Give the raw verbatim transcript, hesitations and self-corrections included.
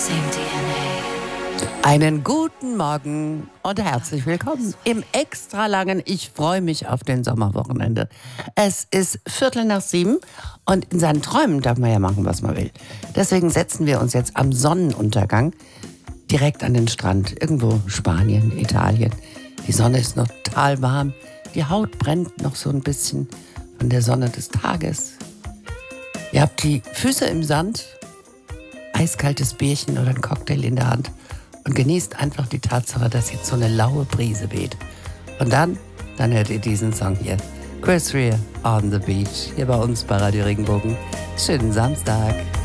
Einen guten Morgen und herzlich willkommen im extra langen Ich freue mich auf den Sommerwochenende. Es ist Viertel nach sieben und in seinen Träumen darf man ja machen, was man will. Deswegen setzen wir uns jetzt am Sonnenuntergang direkt an den Strand. Irgendwo Spanien, Italien. Die Sonne ist noch total warm. Die Haut brennt noch so ein bisschen von der Sonne des Tages. Ihr habt die Füße im Sand, eiskaltes Bierchen oder ein Cocktail in der Hand und genießt einfach die Tatsache, dass jetzt so eine laue Brise weht. Und dann, dann hört ihr diesen Song hier. Chris Rea, On the Beach, hier bei uns bei Radio Regenbogen. Schönen Samstag.